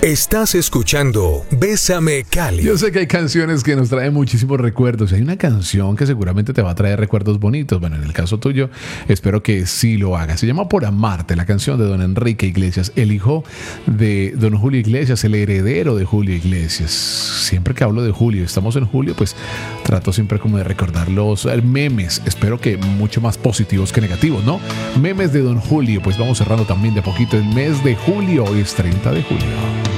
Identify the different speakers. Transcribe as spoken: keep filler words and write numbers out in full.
Speaker 1: Estás escuchando Bésame Cali.
Speaker 2: Yo sé que hay canciones que nos traen muchísimos recuerdos. Hay una canción que seguramente te va a traer recuerdos bonitos. Bueno, en el caso tuyo, espero que sí lo hagas. Se llama Por Amarte, la canción de don Enrique Iglesias, el hijo de don Julio Iglesias, el heredero de Julio Iglesias. Siempre que hablo de Julio, estamos en julio, pues trato siempre como de recordar los memes. Espero que mucho más positivos que negativos, ¿no? Memes de don Julio. Pues vamos cerrando también de a poquito el mes de julio. Hoy es treinta de julio.